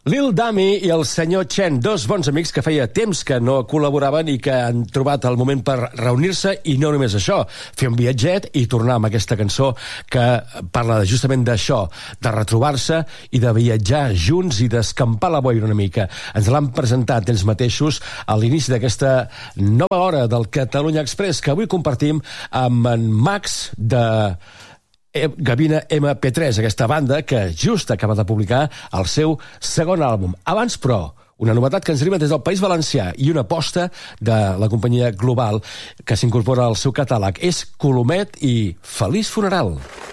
Lil Dami i el senyor Chen, dos bons amics que feia temps que no col·laboraven i que han trobat el moment per reunir-se, i no només això, fer un viatget i tornar amb aquesta cançó que parla justament d'això, de retrobar-se i de viatjar junts i d'escampar la boira una mica. Ens l'han presentat ells mateixos a l'inici d'aquesta nova hora del Catalunya Express, que avui compartim amb en Max de Gavina MP3, aquesta banda que just acaba de publicar el seu segon àlbum. Abans, però, una novetat que ens arriba des del País Valencià i una aposta de la companyia Global que s'incorpora al seu catàleg. És Colomet i Feliç Funeral.